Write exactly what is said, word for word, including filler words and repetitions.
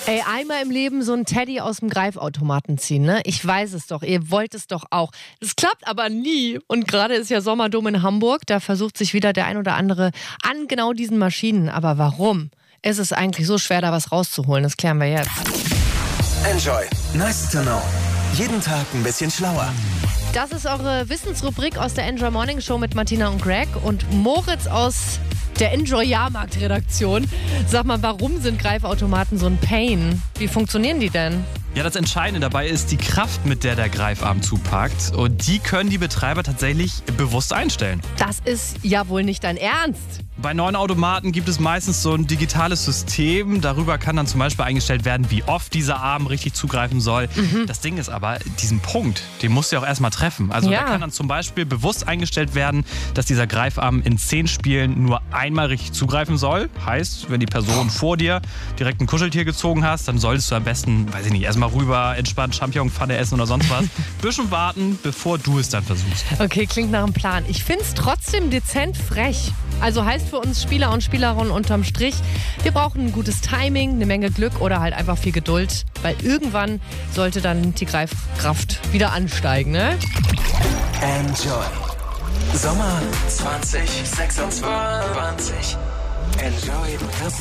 Ey, einmal im Leben so einen Teddy aus dem Greifautomaten ziehen, ne? Ich weiß es doch, ihr wollt es doch auch. Es klappt aber nie. Und gerade ist ja Sommerdom in Hamburg, da versucht sich wieder der ein oder andere an genau diesen Maschinen. Aber warum? Ist es eigentlich so schwer, da was rauszuholen? Das klären wir jetzt. Enjoy. Nice to know. Jeden Tag ein bisschen schlauer. Das ist eure Wissensrubrik aus der Enjoy Morning Show mit Martina und Greg und Moritz aus der Enjoy Jahrmarkt Redaktion. Sag mal, warum sind Greifautomaten so ein Pain? Wie funktionieren die denn? Ja, das Entscheidende dabei ist die Kraft, mit der der Greifarm zupackt. Und die können die Betreiber tatsächlich bewusst einstellen. Das ist ja wohl nicht dein Ernst. Bei neuen Automaten gibt es meistens so ein digitales System. Darüber kann dann zum Beispiel eingestellt werden, wie oft dieser Arm richtig zugreifen soll. Mhm. Das Ding ist aber, diesen Punkt, den musst du ja auch erstmal treffen. Also ja. da kann dann zum Beispiel bewusst eingestellt werden, dass dieser Greifarm in zehn Spielen nur einmal richtig zugreifen soll. Heißt, wenn die Person vor dir direkt ein Kuscheltier gezogen hast, dann solltest du am besten, weiß ich nicht, erstmal rüber, entspannt Champignonpfanne essen oder sonst was. Bisschen warten, bevor du es dann versuchst. Okay, klingt nach einem Plan. Ich find's trotzdem dezent frech. Also heißt für uns Spieler und Spielerinnen unterm Strich, wir brauchen ein gutes Timing, eine Menge Glück oder halt einfach viel Geduld, weil irgendwann sollte dann die Greifkraft wieder ansteigen, ne? Enjoy. Sommer zwanzig sechsundzwanzig. Enjoy das